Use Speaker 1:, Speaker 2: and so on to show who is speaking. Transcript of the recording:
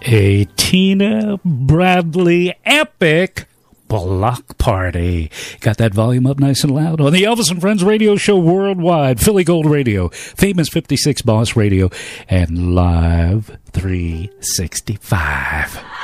Speaker 1: A Tina Bradley epic block party. Got that volume up nice and loud on the Elvis and Friends radio show worldwide. Philly Gold Radio, Famous 56 Boss Radio, and Live 365.